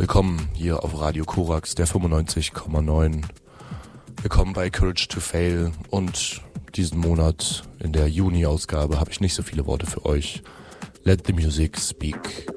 Willkommen hier auf Radio Korax, der 95,9. Willkommen bei Courage to Fail und diesen Monat in der Juni-Ausgabe habe ich nicht so viele Worte für euch. Let the music speak.